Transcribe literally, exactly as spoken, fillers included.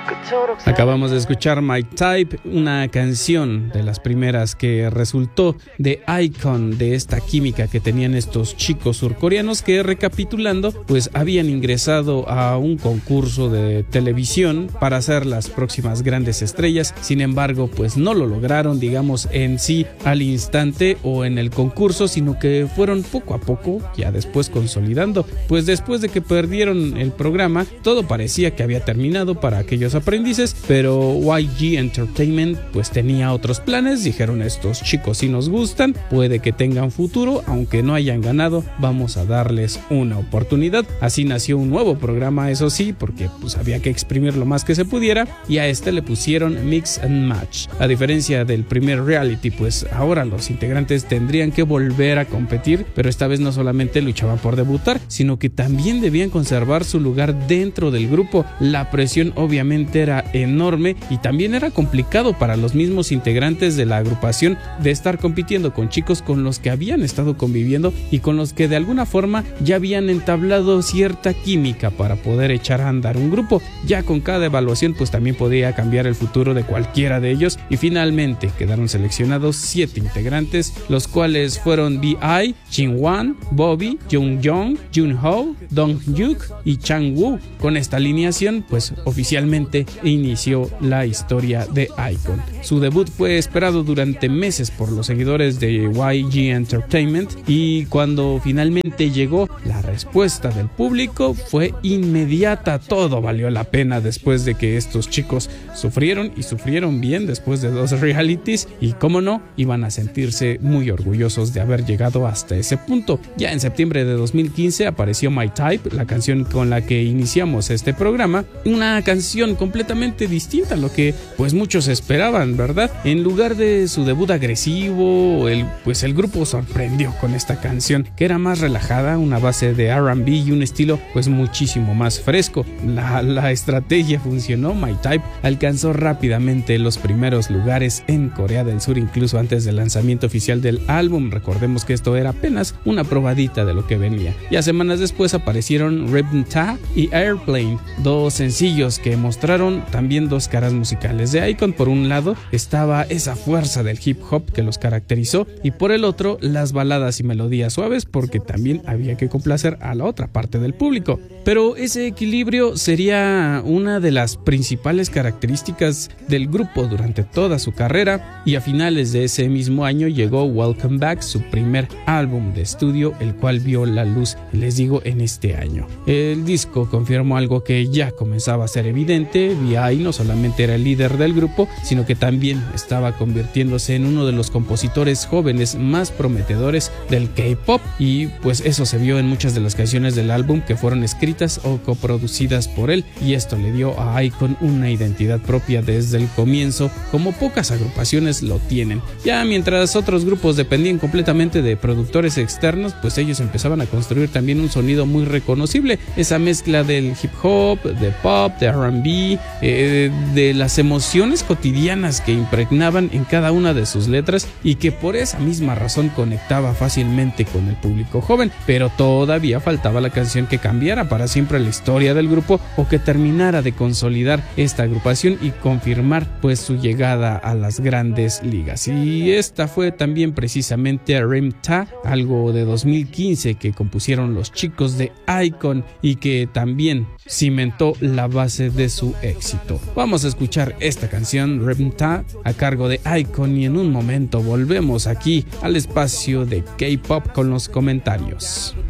Acabamos de escuchar My Type, una canción de las primeras que resultó de iKON, de esta química que tenían estos chicos surcoreanos que, recapitulando, pues habían ingresado a un concurso de televisión para ser las próximas grandes estrellas. Sin embargo, pues no lo lograron, digamos, en sí al instante o en el concurso, sino que fueron poco a poco, ya después consolidando. Pues después de que perdieron el programa, todo parecía que había terminado para aquellos aprendices, pero Y G Entertainment pues tenía otros planes. Dijeron: estos chicos sí nos gustan, puede que tengan futuro, aunque no hayan ganado, vamos a darles una oportunidad. Así nació un nuevo programa, eso sí, porque pues había que exprimir lo más que se pudiera, y a este le pusieron Mix and Match. A diferencia del primer reality, pues ahora los integrantes tendrían que volver a competir, pero esta vez no solamente luchaban por debutar, sino que también debían conservar su lugar dentro del grupo. La presión obviamente era enorme y también era complicado para los mismos integrantes de la agrupación de estar compitiendo con chicos con los que habían estado conviviendo y con los que de alguna forma ya habían entablado cierta química para poder echar a andar un grupo. Ya con cada evaluación pues también podía cambiar el futuro de cualquiera de ellos, y finalmente quedaron seleccionados siete integrantes, los cuales fueron V I, Jin-Wan, Bobby, Jung-Jong, Jun-Ho, Dong-Hyuk y Chang-Woo. Con esta alineación pues oficialmente inició la historia de iKON. Su debut fue esperado durante meses por los seguidores de Y G Entertainment, y cuando finalmente llegó, la respuesta del público fue inmediata. Todo valió la pena después de que estos chicos sufrieron y sufrieron bien después de dos realities, y cómo no, iban a sentirse muy orgullosos de haber llegado hasta ese punto. Ya en septiembre de dos mil quince apareció My Type, la canción con la que iniciamos este programa, una canción completamente distinta a lo que pues muchos esperaban, ¿verdad? En lugar de su debut agresivo, el, pues el grupo sorprendió con esta canción, que era más relajada, una base de R and B y un estilo pues muchísimo más fresco. La, la estrategia funcionó. My Type alcanzó rápidamente los primeros lugares en Corea del Sur, incluso antes del lanzamiento oficial del álbum. Recordemos que esto era apenas una probadita de lo que venía. Ya semanas después aparecieron Rhythm Ta y Airplane, dos sencillos que mostraron también dos caras musicales de iKON. Por un lado estaba esa fuerza del hip hop que los caracterizó, y por el otro las baladas y melodías suaves, porque también había que complacer a la otra parte del público. Pero ese equilibrio sería una de las principales características del grupo durante toda su carrera, y a finales de ese mismo año llegó Welcome Back, su primer álbum de estudio, el cual vio la luz, les digo, en este año. El disco confirmó algo que ya comenzaba a ser evidente. V I no solamente era el líder del grupo, sino que también estaba convirtiéndose en uno de los compositores jóvenes más prometedores del K-pop, y pues eso se vio en muchas de las canciones del álbum que fueron escritas o coproducidas por él, y esto le dio a iKON una identidad propia desde el comienzo, como pocas agrupaciones lo tienen. Ya mientras otros grupos dependían completamente de productores externos, pues ellos empezaban a construir también un sonido muy reconocible, esa mezcla del hip hop, de pop, de R and B, eh, de las emociones cotidianas que impregnaban en cada una de sus letras, y que por esa misma razón conectaba fácilmente con el público joven. Pero todavía faltaba la canción que cambiara para siempre la historia del grupo, o que terminara de consolidar esta agrupación y confirmar pues su llegada a las grandes ligas, y esta fue también precisamente Rhythm Ta, algo de dos mil quince que compusieron los chicos de iKON y que también cimentó la base de su éxito. Vamos a escuchar esta canción, Rhythm Ta, a cargo de iKON, y en un momento volvemos aquí al espacio de K-Pop con los comentarios.